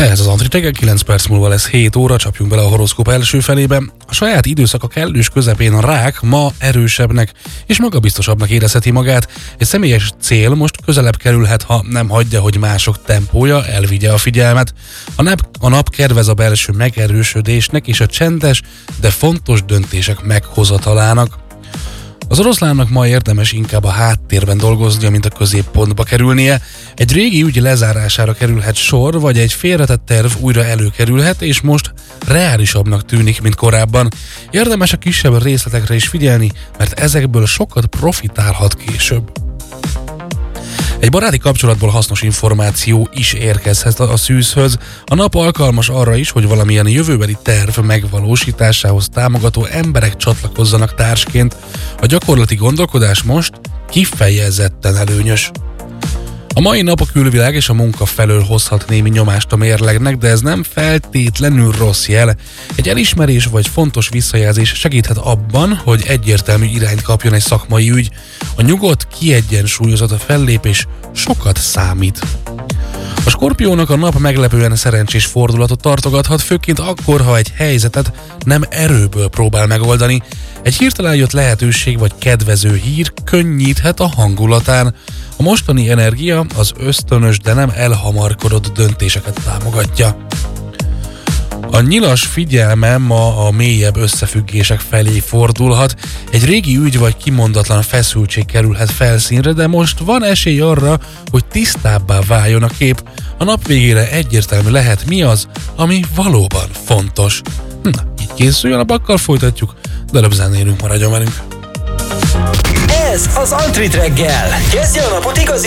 Ez az Antri 9 perc múlva lesz 7 óra, csapjunk bele a horoszkóp első felébe. A saját időszaka kellős közepén a rák ma erősebbnek és magabiztosabbnak érezheti magát. Egy személyes cél most közelebb kerülhet, ha nem hagyja, hogy mások tempója elvigye a figyelmet. A nap kedvez a belső megerősödésnek és a csendes, de fontos döntések meghozatalának. Az oroszlánnak ma érdemes inkább a háttérben dolgoznia, mint a középpontba kerülnie. Egy régi ügy lezárására kerülhet sor, vagy egy félretett terv újra előkerülhet, és most reálisabbnak tűnik, mint korábban. Érdemes a kisebb részletekre is figyelni, mert ezekből sokat profitálhat később. Egy baráti kapcsolatból hasznos információ is érkezhet a szűzhöz. A nap alkalmas arra is, hogy valamilyen jövőbeli terv megvalósításához támogató emberek csatlakozzanak társként. A gyakorlati gondolkodás most kifejezetten előnyös. A mai nap a külvilág és a munka felől hozhat némi nyomást a mérlegnek, de ez nem feltétlenül rossz jel. Egy elismerés vagy fontos visszajelzés segíthet abban, hogy egyértelmű irányt kapjon egy szakmai ügy. A nyugodt, kiegyensúlyozott a fellépés sokat számít. A Skorpiónak a nap meglepően szerencsés fordulatot tartogathat, főként akkor, ha egy helyzetet nem erőből próbál megoldani. Egy hirtelen jött lehetőség vagy kedvező hír könnyíthet a hangulatán. A mostani energia az ösztönös, de nem elhamarkodott döntéseket támogatja. A nyilas figyelme ma a mélyebb összefüggések felé fordulhat. Egy régi ügy vagy kimondatlan feszültség kerülhet felszínre, de most van esély arra, hogy tisztábbá váljon a kép. A nap végére egyértelmű lehet, mi az, ami valóban fontos. Így készüljön, a bakkal folytatjuk, de előbb zenélünk, maradjon velünk. Ez az Antrit reggel. Kezdje a napot igazi